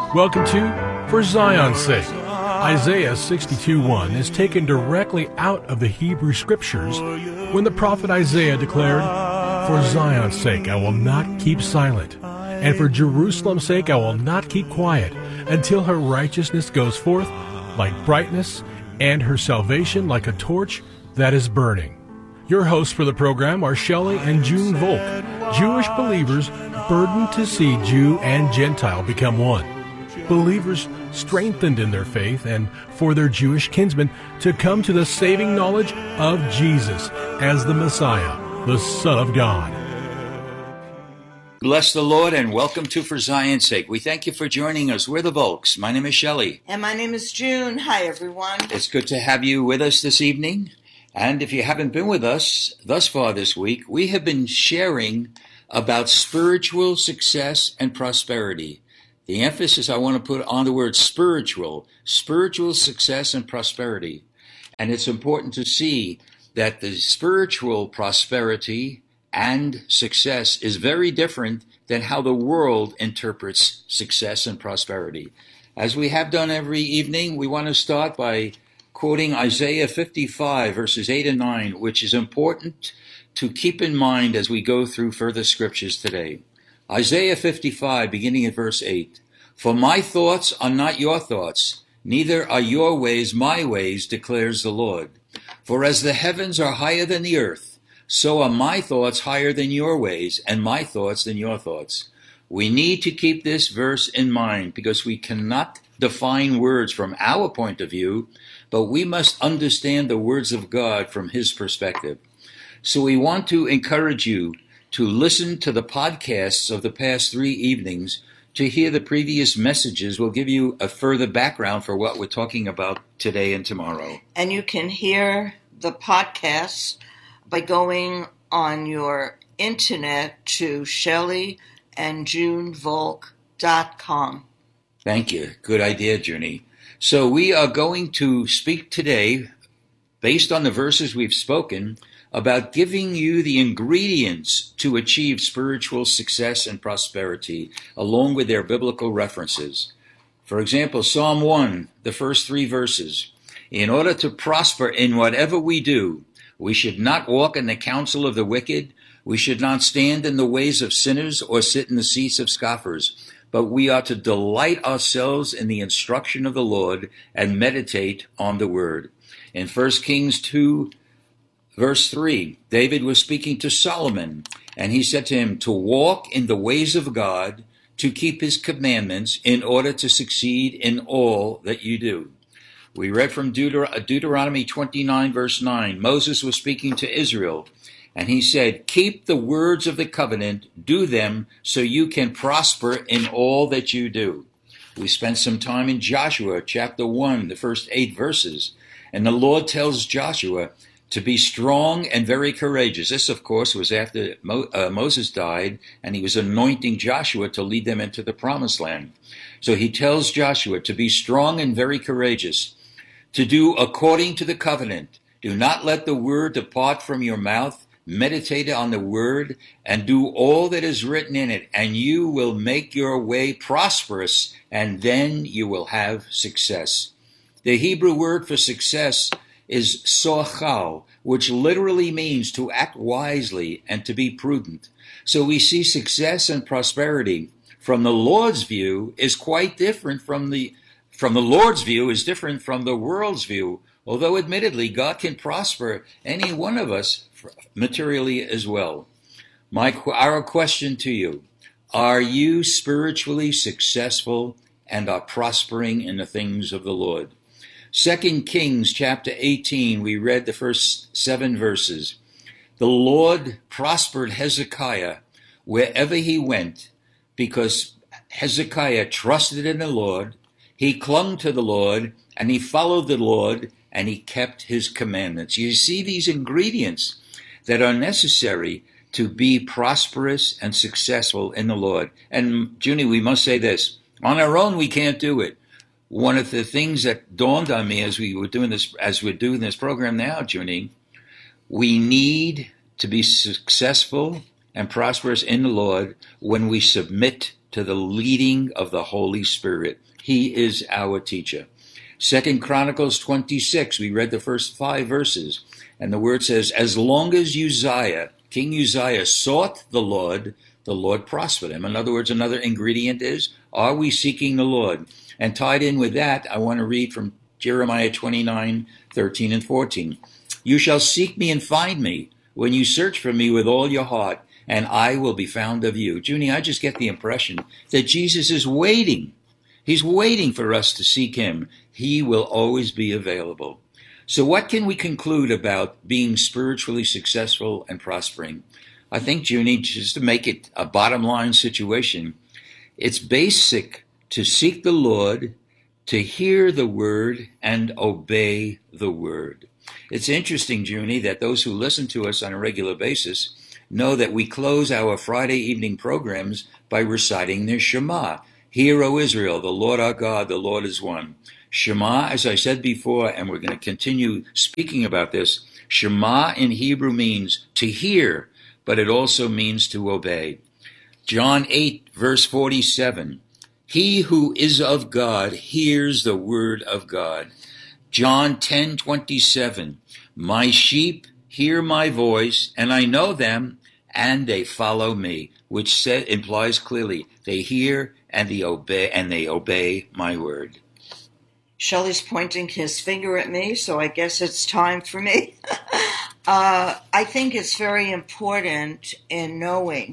Welcome to For Zion's Sake. Isaiah 62:1 is taken directly out of the Hebrew Scriptures when the prophet Isaiah declared, "For Zion's sake I will not keep silent, and for Jerusalem's sake I will not keep quiet, until her righteousness goes forth like brightness, and her salvation like a torch that is burning." Your hosts for the program are Shelley and June Volk, Jewish believers burdened to see Jew and Gentile become one. Believers strengthened in their faith, and for their Jewish kinsmen to come to the saving knowledge of Jesus as the Messiah, the Son of God. Bless the Lord and welcome to For Zion's Sake. We thank you for joining us. We're the Volks. My name is Shelley. And my name is June. Hi, everyone. It's good to have you with us this evening. And if you haven't been with us thus far this week, we have been sharing about spiritual success and prosperity. The emphasis I want to put on the word spiritual success and prosperity. And it's important to see that the spiritual prosperity and success is very different than how the world interprets success and prosperity. As we have done every evening, we want to start by quoting Isaiah 55, verses 8 and 9, which is important to keep in mind as we go through further scriptures today. Isaiah 55, beginning at verse 8. "For my thoughts are not your thoughts, neither are your ways my ways, declares the Lord. For as the heavens are higher than the earth, so are my thoughts higher than your ways, and my thoughts than your thoughts." We need to keep this verse in mind because we cannot define words from our point of view, but we must understand the words of God from His perspective. So we want to encourage you to listen to the podcasts of the past 3 evenings to hear the previous messages. Will give you a further background for what we're talking about today and tomorrow. And you can hear the podcasts by going on your internet to ShelleyandJuneVolk.com. Thank you. Good idea, Junie. So we are going to speak today, based on the verses we've spoken, about giving you the ingredients to achieve spiritual success and prosperity, along with their biblical references. For example, Psalm 1, the first 3 verses. "In order to prosper in whatever we do, we should not walk in the counsel of the wicked, we should not stand in the ways of sinners or sit in the seats of scoffers, but we are to delight ourselves in the instruction of the Lord and meditate on the word." In 1 Kings 2, verse 3, David was speaking to Solomon, and he said to him to walk in the ways of God, to keep his commandments in order to succeed in all that you do. We read from Deuteronomy 29, verse 9. Moses was speaking to Israel, and he said, "Keep the words of the covenant, do them so you can prosper in all that you do." We spent some time in Joshua chapter 1, the first 8 verses, and the Lord tells Joshua to be strong and very courageous. This, of course, was after Moses died, and he was anointing Joshua to lead them into the promised land. So he tells Joshua to be strong and very courageous, to do according to the covenant. Do not let the word depart from your mouth. Meditate on the word and do all that is written in it, and you will make your way prosperous, and then you will have success. The Hebrew word for success is sochal, which literally means to act wisely and to be prudent. So we see success and prosperity from the Lord's view is quite different from the Lord's view is different from the world's view, although admittedly God can prosper any one of us materially as well. Our question to you, are you spiritually successful and are prospering in the things of the Lord? 2 Kings chapter 18, we read the first 7 verses. "The Lord prospered Hezekiah wherever he went, because Hezekiah trusted in the Lord, he clung to the Lord, and he followed the Lord, and he kept his commandments." You see these ingredients that are necessary to be prosperous and successful in the Lord. And Junie, we must say this, on our own we can't do it. One of the things that dawned on me as we're doing this program now, Junie, we need to be successful and prosperous in the Lord when we submit to the leading of the Holy Spirit. He is our teacher. 2 Chronicles 26, we read the first 5 verses, and the word says, as long as King Uzziah sought the Lord prospered him. In other words, another ingredient is, are we seeking the Lord? And tied in with that, I want to read from Jeremiah 29, 13 and 14. You shall seek me and find me when you search for me with all your heart, and I will be found of you. Junie, I just get the impression that Jesus is waiting. He's waiting for us to seek him. He will always be available. So what can we conclude about being spiritually successful and prospering? I think, Junie, just to make it a bottom line situation, it's basic to seek the Lord, to hear the word, and obey the word. It's interesting, Junie, that those who listen to us on a regular basis know that we close our Friday evening programs by reciting their Shema. Hear, O Israel, the Lord our God, the Lord is one. Shema, as I said before, and we're going to continue speaking about this, Shema in Hebrew means to hear, but it also means to obey. John 8, verse 47, he who is of God hears the word of God. John 10:27, my sheep hear my voice, and I know them, and they follow me, which implies clearly they hear and they obey my word. Shelley's pointing his finger at me, so I guess it's time for me. I think it's very important in knowing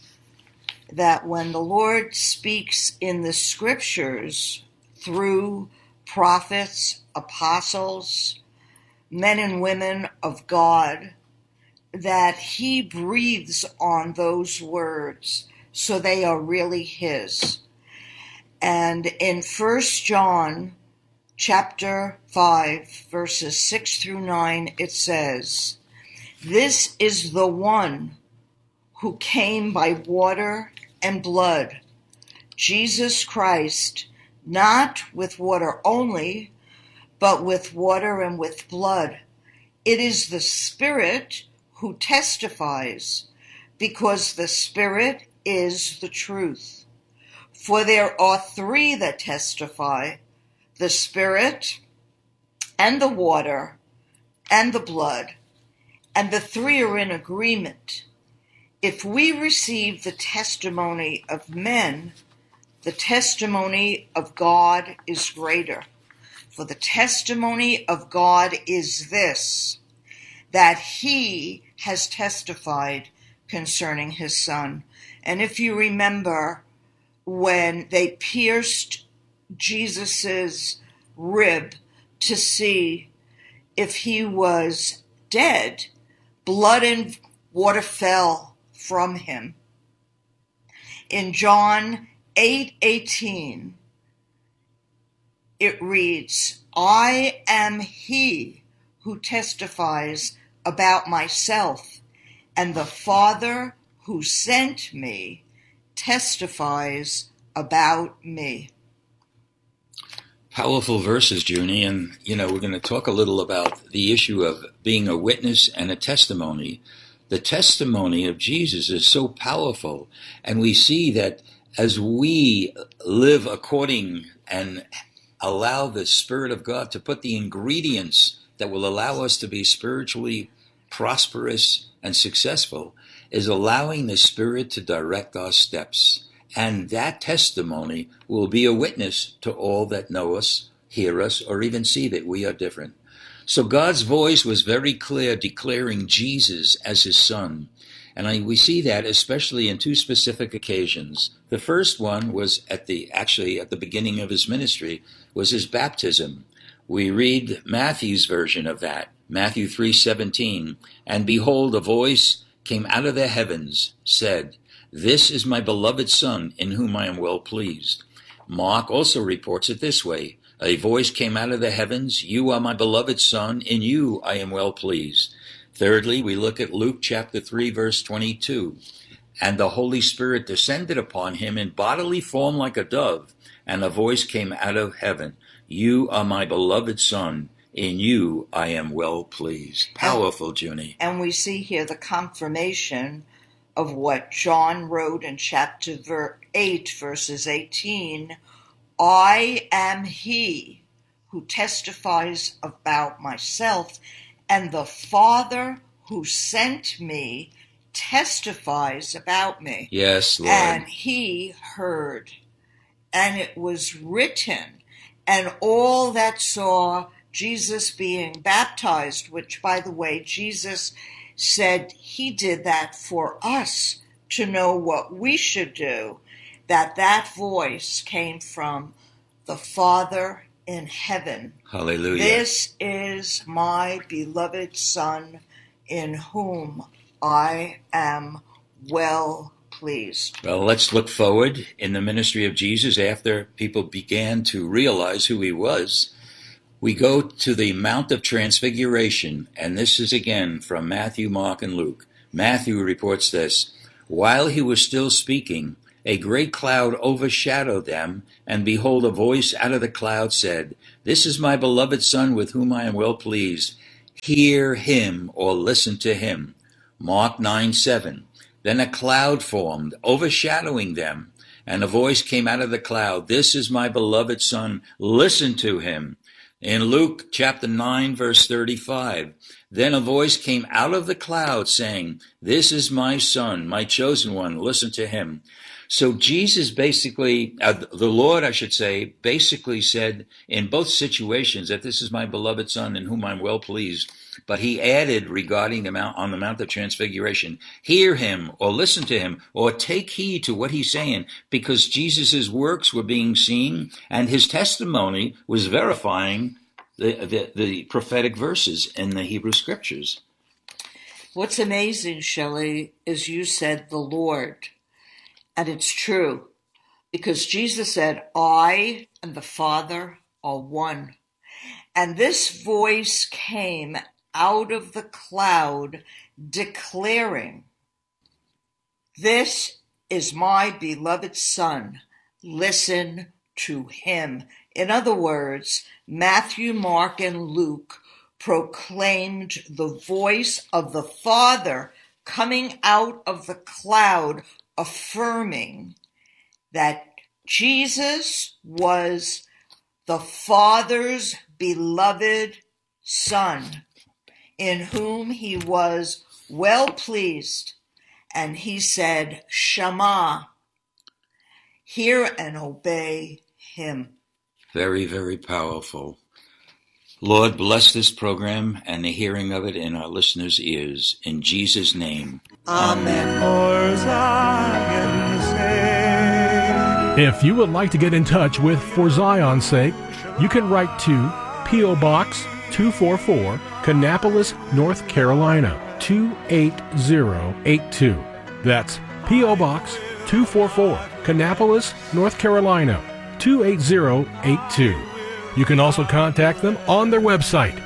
that when the Lord speaks in the scriptures through prophets, apostles, men and women of God, that he breathes on those words, so they are really his. And in 1 John chapter 5, verses 6 through 9, it says, this is the one who came by water and blood, Jesus Christ, not with water only, but with water and with blood. It is the Spirit who testifies, because the Spirit is the truth. For there are 3 that testify, the Spirit and the water and the blood, and the 3 are in agreement. If we receive the testimony of men, the testimony of God is greater. For the testimony of God is this, that he has testified concerning his Son. And if you remember, when they pierced Jesus's rib to see if he was dead, blood and water fell from him. In John 8:18, it reads, I am he who testifies about myself, and the Father who sent me testifies about me. Powerful verses, Junie, and we're going to talk a little about the issue of being a witness and a testimony. The testimony of Jesus is so powerful, and we see that as we live according and allow the Spirit of God to put the ingredients that will allow us to be spiritually prosperous and successful, is allowing the Spirit to direct our steps. And that testimony will be a witness to all that know us, hear us, or even see that we are different. So God's voice was very clear, declaring Jesus as his Son. And we see that especially in 2 specific occasions. The first one was at the beginning of his ministry, was his baptism. We read Matthew's version of that, Matthew 3:17. And behold, a voice came out of the heavens, said, this is my beloved Son, in whom I am well pleased. Mark also reports it this way, a voice came out of the heavens, you are my beloved Son, in you I am well pleased. Thirdly, we look at Luke chapter 3, verse 22. And the Holy Spirit descended upon him in bodily form like a dove, and a voice came out of heaven, you are my beloved Son, in you I am well pleased. Powerful, Junie. And we see here the confirmation of what John wrote in chapter 8, verses 18, I am he who testifies about myself, and the Father who sent me testifies about me. Yes, Lord. And he heard, and it was written, and all that saw Jesus being baptized, which, by the way, Jesus said he did that for us to know what we should do, that voice came from the Father in heaven. Hallelujah. This is my beloved Son, in whom I am well pleased. Well, let's look forward in the ministry of Jesus after people began to realize who he was. We go to the Mount of Transfiguration, and this is again from Matthew, Mark, and Luke. Matthew reports this: while he was still speaking, a great cloud overshadowed them, and behold, a voice out of the cloud said, This is my beloved Son, with whom I am well pleased. Hear him, or listen to him. Mark 9:7. Then a cloud formed, overshadowing them, and a voice came out of the cloud, This is my beloved Son, listen to him. In Luke chapter 9, verse 35, then a voice came out of the cloud saying, This is my Son, my chosen one, listen to him. So Jesus basically, the Lord, I should say, basically said in both situations that this is my beloved Son in whom I'm well pleased. But he added regarding the Mount, on the Mount of Transfiguration, hear him or listen to him or take heed to what he's saying, because Jesus' works were being seen and his testimony was verifying the prophetic verses in the Hebrew Scriptures. What's amazing, Shelley, is you said the Lord. And it's true, because Jesus said, I and the Father are one. And this voice came out of the cloud declaring, This is my beloved Son, listen to him. In other words, Matthew, Mark, and Luke proclaimed the voice of the Father coming out of the cloud, affirming that Jesus was the Father's beloved Son, in whom he was well pleased. And he said, Shema, hear and obey him. Very, very powerful. Lord, bless this program and the hearing of it in our listeners' ears. In Jesus' name. Amen. If you would like to get in touch with For Zion's Sake, you can write to P.O. Box 244, Kannapolis, North Carolina, 28082. That's P.O. Box 244, Kannapolis, North Carolina, 28082. You can also contact them on their website,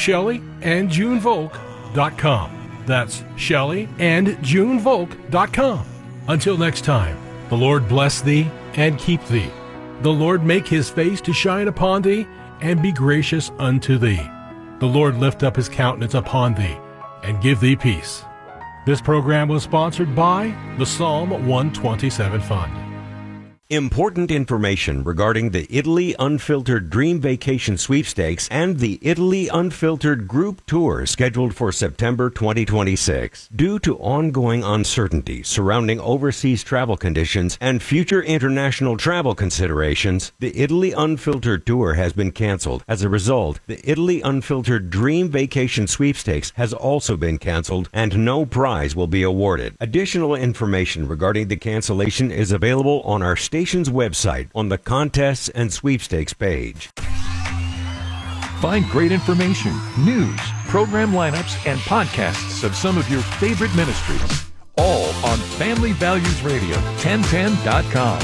ShelleyandJuneVolk.com. That's ShelleyandJuneVolk.com. Until next time, the Lord bless thee and keep thee. The Lord make his face to shine upon thee and be gracious unto thee. The Lord lift up his countenance upon thee and give thee peace. This program was sponsored by the Psalm 127 Fund. Important information regarding the Italy Unfiltered Dream Vacation Sweepstakes and the Italy Unfiltered Group Tour scheduled for September 2026. Due to ongoing uncertainty surrounding overseas travel conditions and future international travel considerations, the Italy Unfiltered Tour has been canceled. As a result, the Italy Unfiltered Dream Vacation Sweepstakes has also been canceled and no prize will be awarded. Additional information regarding the cancellation is available on our station's website on the Contests and Sweepstakes page. Find great information, news, program lineups, and podcasts of some of your favorite ministries, all on Family Values Radio, 1010.com.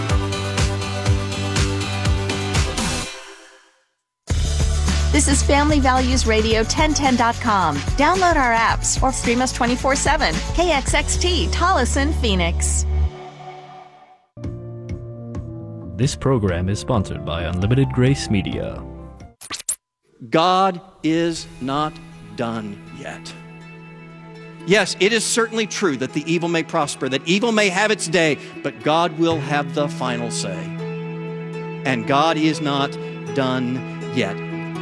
This is Family Values Radio 1010.com. Download our apps or stream us 24/7. KXXT, Tolleson, Phoenix. This program is sponsored by Unlimited Grace Media. God is not done yet. Yes, it is certainly true that the evil may prosper, that evil may have its day, but God will have the final say. And God is not done yet.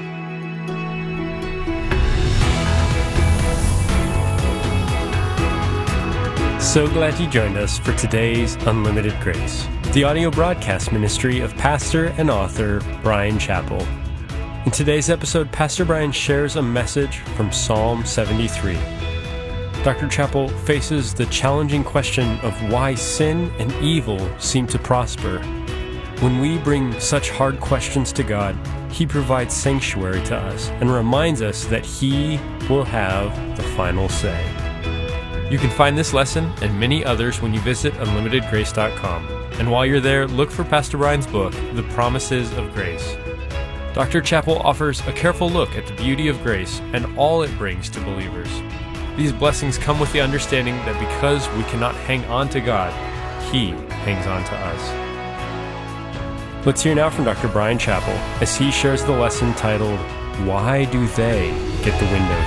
So glad you joined us for today's Unlimited Grace, the audio broadcast ministry of pastor and author Bryan Chapell. In today's episode, Pastor Bryan shares a message from Psalm 73. Dr. Chapell faces the challenging question of why sin and evil seem to prosper. When we bring such hard questions to God, He provides sanctuary to us and reminds us that He will have the final say. You can find this lesson and many others when you visit unlimitedgrace.com. And while you're there, look for Pastor Bryan's book, The Promises of Grace. Dr. Chapell offers a careful look at the beauty of grace and all it brings to believers. These blessings come with the understanding that because we cannot hang on to God, He hangs on to us. Let's hear now from Dr. Bryan Chapell as he shares the lesson titled, Why Do They Get the Windows